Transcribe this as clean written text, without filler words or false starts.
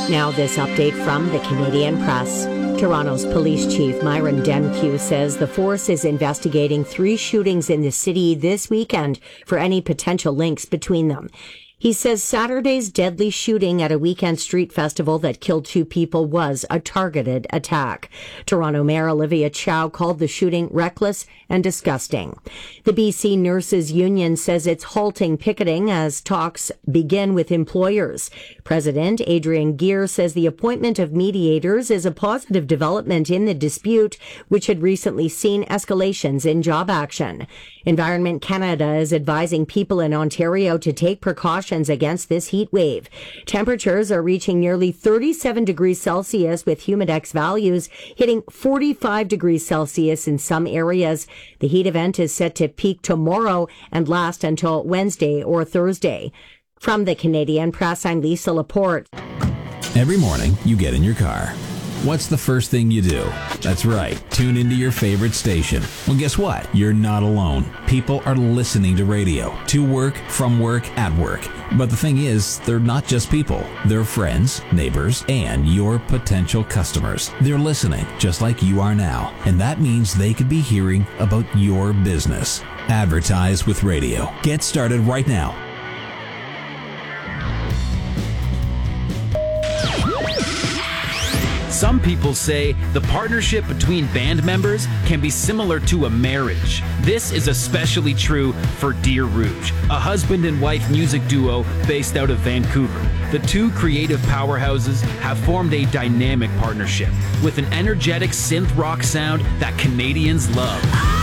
Now this update from the Canadian Press. Toronto's police chief Myron Demkew says the force is investigating 3 shootings in the city this weekend for any potential links between them. He says Saturday's deadly shooting at a weekend street festival that killed 2 people was a targeted attack. Toronto Mayor Olivia Chow called the shooting reckless and disgusting. The BC Nurses Union says it's halting picketing as talks begin with employers. President Adrian Gear says the appointment of mediators is a positive development in the dispute, which had recently seen escalations in job action. Environment Canada is advising people in Ontario to take precautions against this heat wave. Temperatures are reaching nearly 37 degrees Celsius with humidex values hitting 45 degrees Celsius in some areas. The heat event is set to peak tomorrow and last until Wednesday or Thursday. From the Canadian Press, I'm Lisa Laporte. Every morning, you get in your car. What's the first thing you do? That's right, tune into your favorite station. Well, guess what? You're not alone. People are listening to radio, to work, from work, at work. But the thing is, they're not just people. They're friends, neighbors, and your potential customers. They're listening, just like you are now. And that means they could be hearing about your business. Advertise with radio. Get started right now. Some people say the partnership between band members can be similar to a marriage. This is especially true for Dear Rouge, a husband and wife music duo based out of Vancouver. The 2 creative powerhouses have formed a dynamic partnership with an energetic synth rock sound that Canadians love.